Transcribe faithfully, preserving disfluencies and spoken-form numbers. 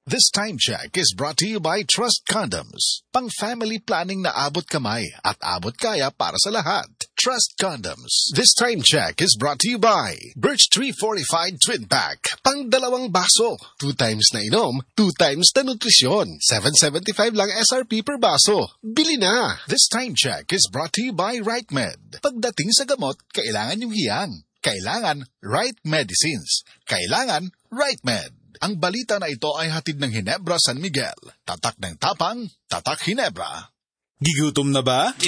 This time check is brought to you by Trust Condoms. Pang family planning na abot kamay at abot kaya para sa lahat. Trust Condoms. This time check is brought to you by Birch Tree Fortified Twin Pack. Pang dalawang baso. Two times na inom, two times na nutrisyon. seven seventy-five lang S R P per baso. Bili na! This time check is brought to you by RightMed. Pagdating sa gamot, kailangan yung hiyang. Kailangan Right Medicines. Kailangan RightMed. Ang balita na ito ay hatid ng Ginebra San Miguel. Tatak ng tapang, tatak Ginebra. Gigutom na ba?